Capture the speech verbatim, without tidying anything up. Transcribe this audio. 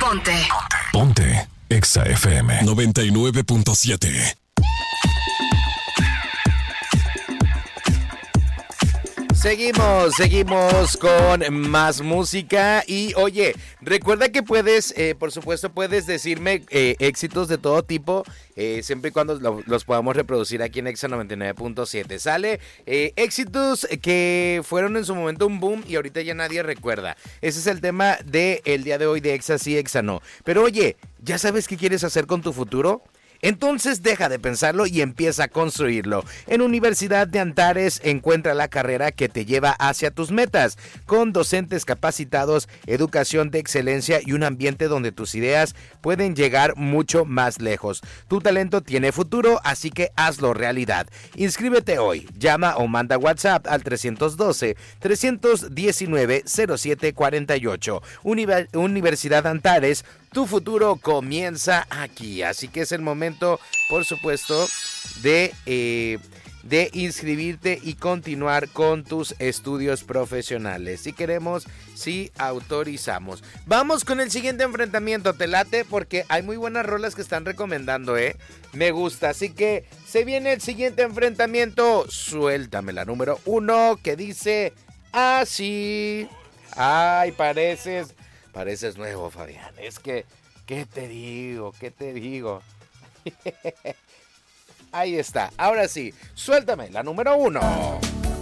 Ponte. Ponte. Exa F M noventa y nueve punto siete. Seguimos, seguimos con más música y oye, recuerda que puedes, eh, por supuesto puedes decirme eh, éxitos de todo tipo, eh, siempre y cuando lo, los podamos reproducir aquí en Exa noventa y nueve punto siete, ¿sale? Eh, éxitos que fueron en su momento un boom y ahorita ya nadie recuerda. Ese es el tema del día de hoy de Exa sí, Exa no. Pero oye, ¿ya sabes qué quieres hacer con tu futuro? Entonces deja de pensarlo y empieza a construirlo. En Universidad de Antares encuentra la carrera que te lleva hacia tus metas, con docentes capacitados, educación de excelencia y un ambiente donde tus ideas pueden llegar mucho más lejos. Tu talento tiene futuro, así que hazlo realidad. Inscríbete hoy, llama o manda WhatsApp al tres uno dos, tres uno nueve, cero siete cuatro ocho. Univer- Universidad Antares, tu futuro comienza aquí, así que es el momento, por supuesto, de, eh, de inscribirte y continuar con tus estudios profesionales. Si queremos, si autorizamos. Vamos con el siguiente enfrentamiento, ¿te late? Porque hay muy buenas rolas que están recomendando, ¿eh? Me gusta, así que se viene el siguiente enfrentamiento. Suéltame la número uno, que dice así. Ay, pareces... Pareces nuevo, Fabián. Es que, ¿qué te digo? ¿Qué te digo? Ahí está. Ahora sí, suéltame la número uno.